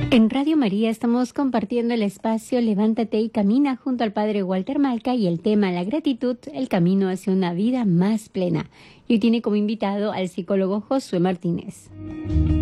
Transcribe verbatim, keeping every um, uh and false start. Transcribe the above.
En Radio María estamos compartiendo el espacio Levántate y Camina junto al Padre Walter Malca y el tema la gratitud, el camino hacia una vida más plena. Y hoy tiene como invitado al psicólogo Josué Martínez.